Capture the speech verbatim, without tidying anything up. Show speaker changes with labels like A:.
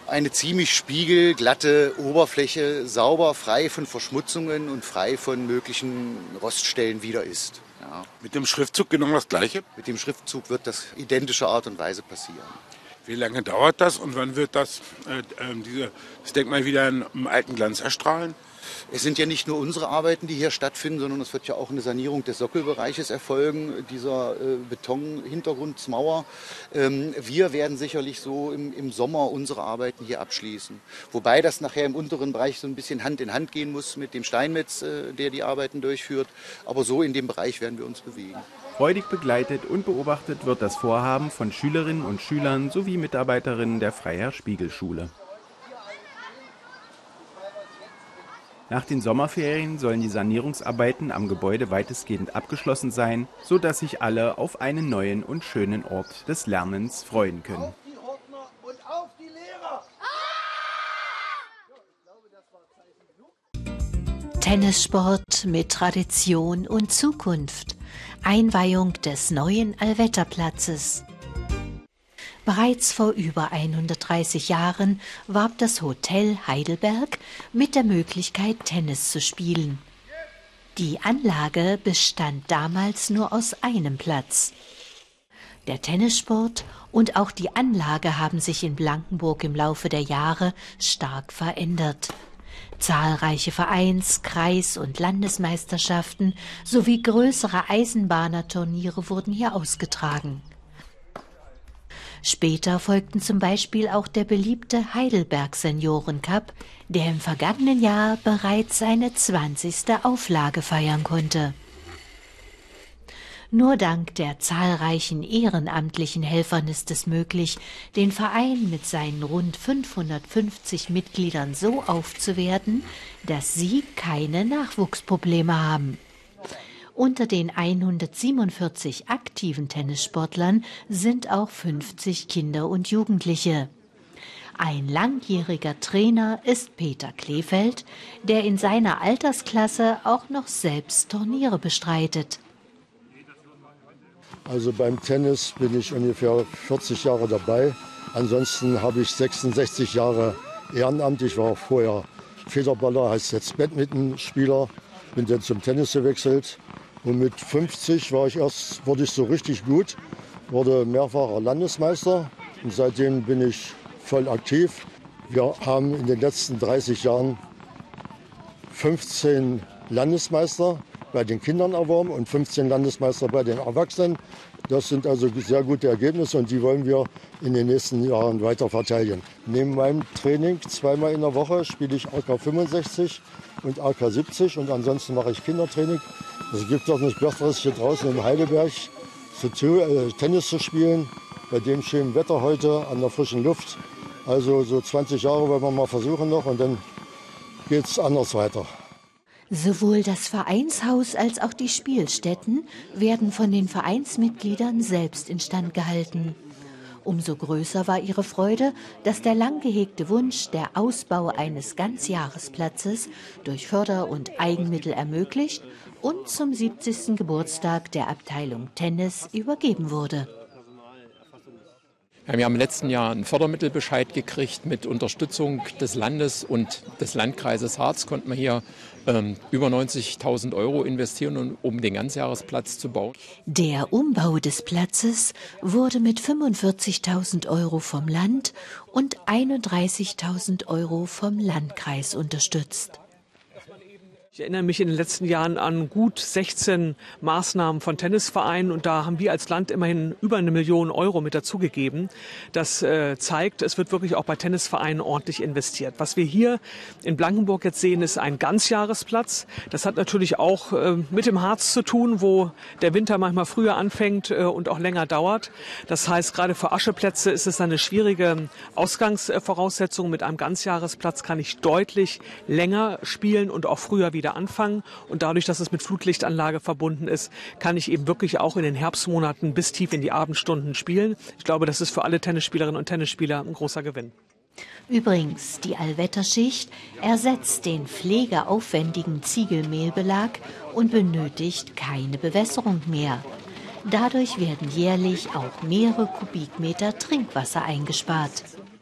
A: eine ziemlich spiegelglatte Oberfläche sauber, frei von Verschmutzungen und frei von möglichen Roststellen wieder ist. Ja.
B: Mit dem Schriftzug genau das Gleiche?
A: Mit dem Schriftzug wird das identische Art und Weise passieren.
B: Wie lange dauert das und wann wird das, äh, äh, diese, das Denkmal wieder im alten Glanz erstrahlen?
A: Es sind ja nicht nur unsere Arbeiten, die hier stattfinden, sondern es wird ja auch eine Sanierung des Sockelbereiches erfolgen, dieser äh, Beton-Hintergrundsmauer. Ähm, wir werden sicherlich so im, im Sommer unsere Arbeiten hier abschließen. Wobei das nachher im unteren Bereich so ein bisschen Hand in Hand gehen muss mit dem Steinmetz, äh, der die Arbeiten durchführt. Aber so in dem Bereich werden wir uns bewegen.
C: Freudig begleitet und beobachtet wird das Vorhaben von Schülerinnen und Schülern sowie Mitarbeiterinnen der Freiherr-Spiegel-Schule. Nach den Sommerferien sollen die Sanierungsarbeiten am Gebäude weitestgehend abgeschlossen sein, sodass sich alle auf einen neuen und schönen Ort des Lernens freuen können.
D: Tennissport mit Tradition und Zukunft. Einweihung des neuen Allwetterplatzes. Bereits vor über hundertdreißig Jahren warb das Hotel Heidelberg mit der Möglichkeit, Tennis zu spielen. Die Anlage bestand damals nur aus einem Platz. Der Tennissport und auch die Anlage haben sich in Blankenburg im Laufe der Jahre stark verändert. Zahlreiche Vereins-, Kreis- und Landesmeisterschaften sowie größere Eisenbahnerturniere wurden hier ausgetragen. Später folgten zum Beispiel auch der beliebte Heidelberg Senioren-Cup, der im vergangenen Jahr bereits seine zwanzigste Auflage feiern konnte. Nur dank der zahlreichen ehrenamtlichen Helfern ist es möglich, den Verein mit seinen rund fünfhundertfünfzig Mitgliedern so aufzuwerten, dass sie keine Nachwuchsprobleme haben. Unter den hundertsiebenundvierzig aktiven Tennissportlern sind auch fünfzig Kinder und Jugendliche. Ein langjähriger Trainer ist Peter Kleefeld, der in seiner Altersklasse auch noch selbst Turniere bestreitet.
E: Also beim Tennis bin ich ungefähr vierzig Jahre dabei. Ansonsten habe ich sechsundsechzig Jahre Ehrenamt. Ich war vorher Federballer, heißt jetzt Badmintonspieler, bin dann zum Tennis gewechselt. Und mit fünfzig war ich erst, wurde ich so richtig gut, wurde mehrfacher Landesmeister und seitdem bin ich voll aktiv. Wir haben in den letzten dreißig Jahren fünfzehn Landesmeister bei den Kindern erworben und fünfzehn Landesmeister bei den Erwachsenen. Das sind also sehr gute Ergebnisse und die wollen wir in den nächsten Jahren weiter verteidigen. Neben meinem Training zweimal in der Woche spiele ich A K fünfundsechzig und A K siebzig und ansonsten mache ich Kindertraining. Es gibt doch nichts Besseres, hier draußen im Heidelberg zu, äh, Tennis zu spielen, bei dem schönen Wetter heute an der frischen Luft. Also so zwanzig Jahre wollen wir mal versuchen noch und dann geht es anders weiter.
D: Sowohl das Vereinshaus als auch die Spielstätten werden von den Vereinsmitgliedern selbst instand gehalten. Umso größer war ihre Freude, dass der lang gehegte Wunsch, der Ausbau eines Ganzjahresplatzes durch Förder- und Eigenmittel ermöglicht und zum siebzigsten Geburtstag der Abteilung Tennis übergeben wurde.
F: Wir haben im letzten Jahr einen Fördermittelbescheid gekriegt. Mit Unterstützung des Landes und des Landkreises Harz konnten wir hier ähm, über neunzigtausend Euro investieren, um den Ganzjahresplatz zu bauen.
D: Der Umbau des Platzes wurde mit fünfundvierzigtausend Euro vom Land und einunddreißigtausend Euro vom Landkreis unterstützt.
G: Ich erinnere mich in den letzten Jahren an gut sechzehn Maßnahmen von Tennisvereinen und da haben wir als Land immerhin über eine Million Euro mit dazugegeben. Das äh, zeigt, es wird wirklich auch bei Tennisvereinen ordentlich investiert. Was wir hier in Blankenburg jetzt sehen, ist ein Ganzjahresplatz. Das hat natürlich auch äh, mit dem Harz zu tun, wo der Winter manchmal früher anfängt äh, und auch länger dauert. Das heißt, gerade für Ascheplätze ist es eine schwierige Ausgangsvoraussetzung. Mit einem Ganzjahresplatz kann ich deutlich länger spielen und auch früher wieder anfangen und dadurch, dass es mit Flutlichtanlage verbunden ist, kann ich eben wirklich auch in den Herbstmonaten bis tief in die Abendstunden spielen. Ich glaube, das ist für alle Tennisspielerinnen und Tennisspieler ein großer Gewinn.
D: Übrigens, die Allwetterschicht ersetzt den pflegeaufwendigen Ziegelmehlbelag und benötigt keine Bewässerung mehr. Dadurch werden jährlich auch mehrere Kubikmeter Trinkwasser eingespart.